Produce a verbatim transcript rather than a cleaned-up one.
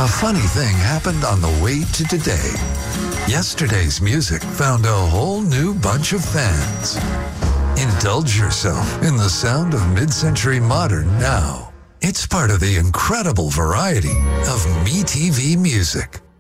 A funny thing happened on the way to today. Yesterday's music found a whole new bunch of fans. Indulge yourself in the sound of mid-century modern now. It's part of the incredible variety of MeTV music.